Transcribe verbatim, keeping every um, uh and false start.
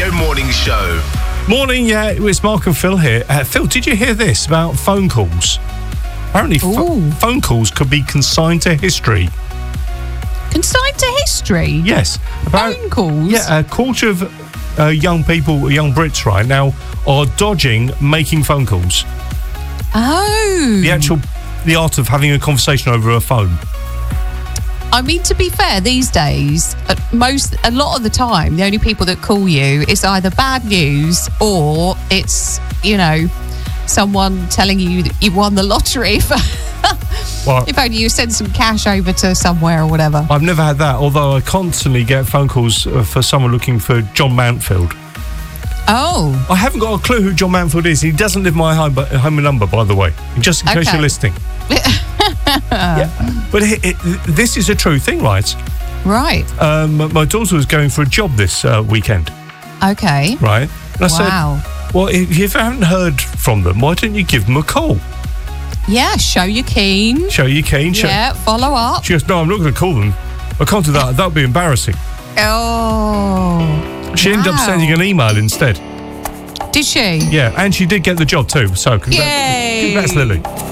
Radio Morning Show. Morning, yeah, it's Mark and Phil here. Uh, Phil, did you hear this about phone calls? Apparently, pho- phone calls could be consigned to history. Consigned to history? Yes. About, phone calls? Yeah, a quarter of uh, young people, young Brits right now, are dodging making phone calls. Oh. The actual, the art of having a conversation over a phone. I mean, to be fair, these days, most, a lot of the time, the only people that call you is either bad news or it's, you know, someone telling you that you won the lottery. For well, if only you send some cash over to somewhere or whatever. I've never had that, although I constantly get phone calls for someone looking for John Mantfield. Oh. I haven't got a clue who John Mantfield is. He doesn't live my home, but home number, by the way, just in case okay. you're listening. Yeah. But it, it, this is a true thing, right? Right. Um, my daughter was going for a job this uh, weekend. Okay. Right. And I wow. said, well, if you haven't heard from them, why don't you give them a call? Yeah, show you're keen. Show you're keen. Show- yeah, follow up. She goes, no, I'm not going to call them. I can't do that. That would be embarrassing. Oh. She wow. ended up sending an email instead. Did she? Yeah, and she did get the job too. So congrats, Yay. congrats Lily.